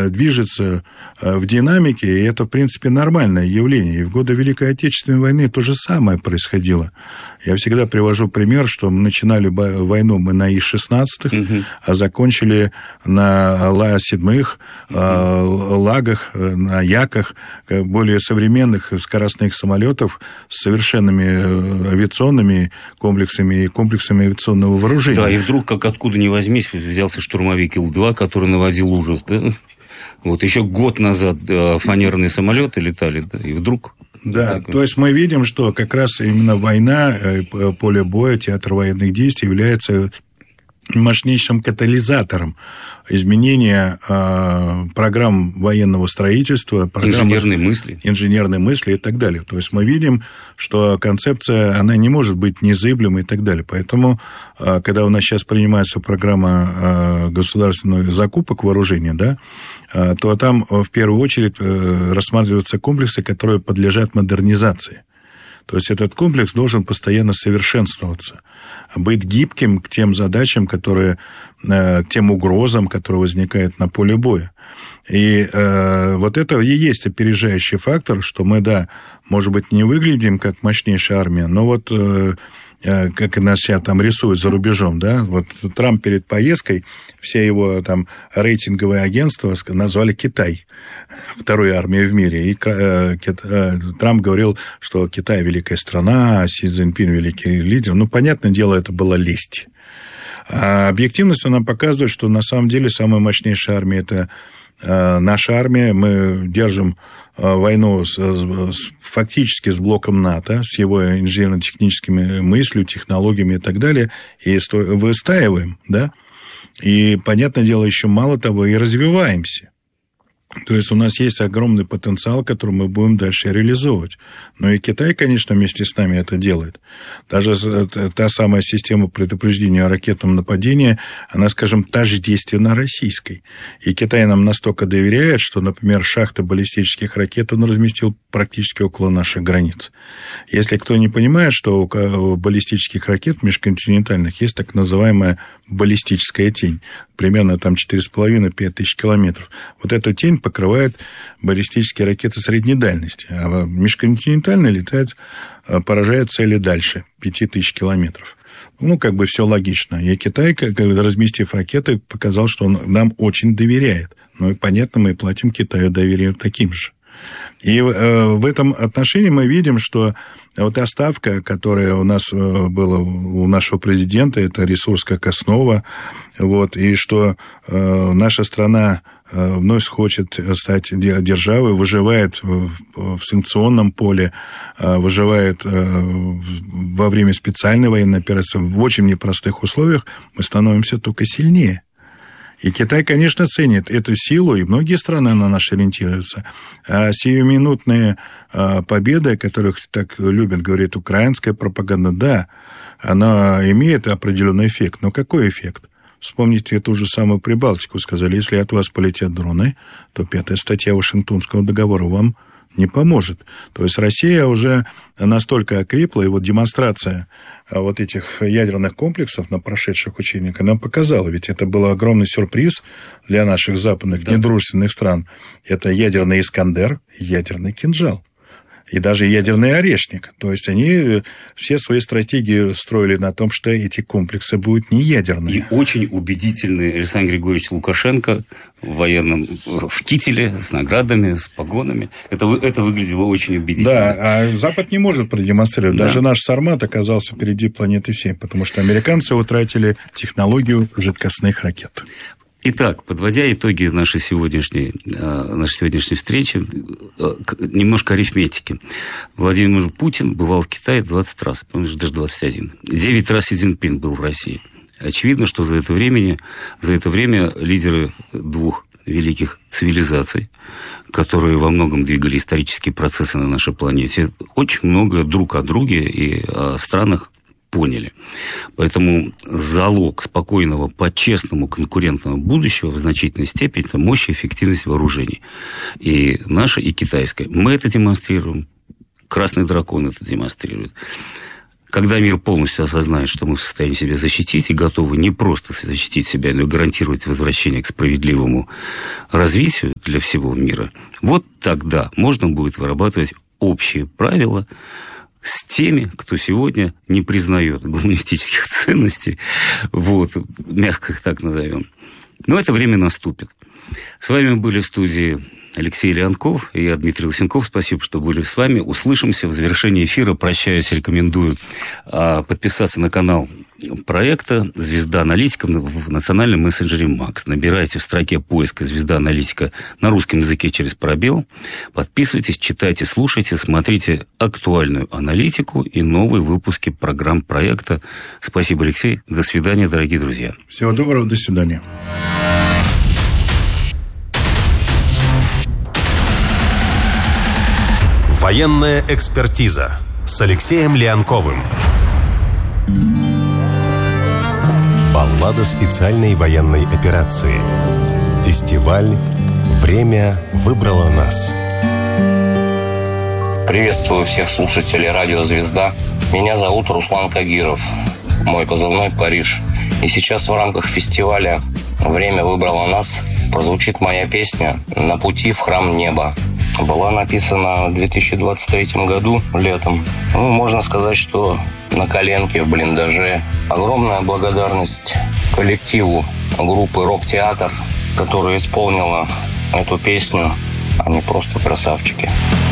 движется в динамике, и это, в принципе, нормальное явление. И в годы Великой Отечественной войны то же самое происходило. Я всегда привожу пример, что мы начинали войну мы на И-16, а закончили на Ла-7, Лагах, на Яках, более современных скоростных самолетов с совершенными авиационными комплексами и комплексами авиационного вооружения. Да, и вдруг, как откуда ни возьмись, взялся штурмовик Ил-2, который наводил ужас. Да? Вот еще год назад фанерные самолеты летали, да, и вдруг... Да, то есть мы видим, что как раз именно война, поле боя, театр военных действий является мощнейшим катализатором изменения программ военного строительства, инженерной мысли и так далее. То есть мы видим, что концепция, она не может быть незыблемой и так далее. Поэтому, когда у нас сейчас принимается программа государственных закупок вооружения, да, то там в первую очередь рассматриваются комплексы, которые подлежат модернизации. То есть этот комплекс должен постоянно совершенствоваться, быть гибким к тем задачам, к тем угрозам, которые возникают на поле боя. И вот это и есть опережающий фактор, что мы, да, может быть, не выглядим как мощнейшая армия, но вот как нас себя там рисуют за рубежом, да, вот Трамп перед поездкой, все его там рейтинговые агентства назвали Китай второй армией в мире. И Трамп говорил, что Китай великая страна, а Си Цзиньпин великий лидер. Ну, понятное дело, это была лесть. А объективность, она показывает, что на самом деле самая мощнейшая армия – это наша армия. Мы держим войну фактически с блоком НАТО, с его инженерно-техническими мыслями, технологиями и так далее, и выстаиваем, да. И, понятное дело, еще мало того, и развиваемся. То есть у нас есть огромный потенциал, который мы будем дальше реализовывать. Но и Китай, конечно, вместе с нами это делает. Даже та самая система предупреждения о ракетном нападении, она, скажем, тождественна российской. И Китай нам настолько доверяет, что, например, шахты баллистических ракет он разместил практически около наших границ. Если кто не понимает, что у баллистических ракет межконтинентальных есть так называемая баллистическая тень. Примерно там 4,5-5 тысяч километров. Вот эту тень покрывает баллистические ракеты средней дальности. А межконтинентальные летают, поражают цели дальше, 5 тысяч километров. Ну, как бы все логично. И Китай, когда разместив ракеты, показал, что он нам очень доверяет. Ну, и понятно, мы платим Китаю доверие таким же. И в этом отношении мы видим, что вот та ставка, которая у нас была у нашего президента, это ресурс как основа, вот, и что наша страна вновь хочет стать державой, выживает в санкционном поле, выживает во время специальной военной операции в очень непростых условиях, мы становимся только сильнее. И Китай, конечно, ценит эту силу, и многие страны на нас ориентируются. А сиюминутные победы, о которых так любят говорить украинская пропаганда, да, она имеет определенный эффект. Но какой эффект? Вспомните ту же самую Прибалтику. Сказали, если от вас полетят дроны, то 5-я статья Вашингтонского договора вам не поможет. То есть Россия уже настолько окрепла, и вот демонстрация вот этих ядерных комплексов на прошедших учениях, она показала, ведь это был огромный сюрприз для наших западных недружественных стран. Это ядерный «Искандер», ядерный «Кинжал». И даже ядерный орешник. То есть они все свои стратегии строили на том, что эти комплексы будут не ядерные. И очень убедительный Александр Григорьевич Лукашенко в кителе, с наградами, с погонами. Это выглядело очень убедительно. Да, а Запад не может продемонстрировать. Даже наш «Сармат» оказался впереди планеты всей, потому что американцы утратили технологию жидкостных ракет. Итак, подводя итоги нашей сегодняшней встречи, немножко арифметики. Владимир Путин бывал в Китае 20 раз, по-моему, даже 21. 9 раз Си Цзиньпин был в России. Очевидно, что за это время лидеры двух великих цивилизаций, которые во многом двигали исторические процессы на нашей планете, очень много друг о друге и о странах поняли. Поэтому залог спокойного, по-честному конкурентного будущего в значительной степени – это мощь и эффективность вооружений. И наша, и китайская. Мы это демонстрируем. Красный дракон это демонстрирует. Когда мир полностью осознает, что мы в состоянии себя защитить и готовы не просто защитить себя, но и гарантировать возвращение к справедливому развитию для всего мира, вот тогда можно будет вырабатывать общие правила с теми, кто сегодня не признает гуманистических ценностей, вот, мягко их так назовем. Но это время наступит. С вами были в студии Алексей Леонков и я, Дмитрий Лысенков. Спасибо, что были с вами. Услышимся в завершении эфира. Прощаюсь, рекомендую подписаться на канал проекта «Звезда Аналитика» в национальном мессенджере МАКС. Набирайте в строке поиска «Звезда Аналитика» на русском языке через пробел. Подписывайтесь, читайте, слушайте, смотрите актуальную аналитику и новые выпуски программ проекта. Спасибо, Алексей. До свидания, дорогие друзья. Всего доброго. До свидания. Военная экспертиза с Алексеем Леонковым. Баллада специальной военной операции. Фестиваль «Время выбрало нас». Приветствую всех слушателей радио «Звезда». Меня зовут Руслан Кагиров. Мой позывной «Париж». И сейчас в рамках фестиваля «Время выбрало нас» прозвучит моя песня «На пути в храм неба». Была написана в 2023 году, летом. Можно сказать, что на коленке, в блиндаже. Огромная благодарность коллективу группы «Рок-театр», которая исполнила эту песню. Они просто красавчики.